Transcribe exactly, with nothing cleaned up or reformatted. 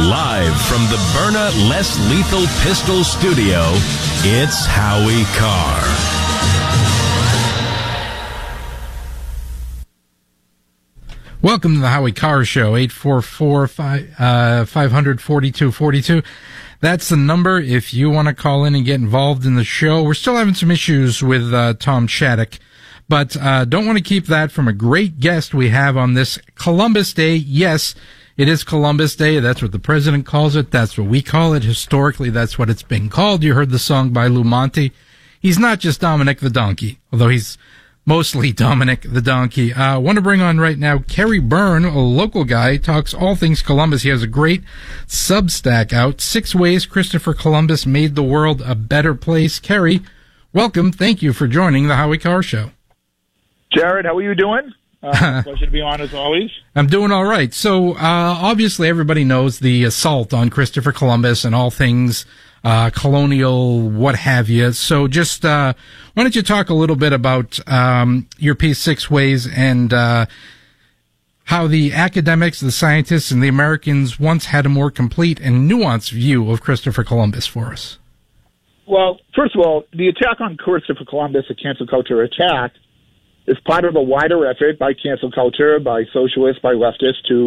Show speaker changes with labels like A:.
A: Live from the Byrna Less Lethal Pistol Studio, it's Howie Carr.
B: Welcome to the Howie Carr Show, eight four four, five hundred, forty-two forty-two. That's the number if you want to call in and get involved in the show. We're still having some issues with uh, Tom Shattuck, but uh, don't want to keep that from a great guest we have on this Columbus Day. Yes, it is Columbus Day. That's what the president calls it. That's what we call it. Historically, that's what it's been called. You heard the song by Lou Monte. He's not just Dominic the Donkey, although he's mostly Dominic the Donkey. I uh, want to bring on right now Kerry Byrne, a local guy, talks all things Columbus. He has a great Substack out, Six Ways Christopher Columbus Made the World a Better Place. Kerry, welcome. Thank you for joining the Howie Carr Show.
C: Jared, how are you doing? Uh, pleasure to be on as always.
B: I'm doing all right. So, uh, obviously everybody knows the assault on Christopher Columbus and all things Uh, colonial, what have you. So just, uh, why don't you talk a little bit about, um, your piece, Six Ways, and, uh, how the academics, the scientists, and the Americans once had a more complete and nuanced view of Christopher Columbus for us?
C: Well, first of all, the attack on Christopher Columbus, a cancel culture attack, is part of a wider effort by cancel culture, by socialists, by leftists to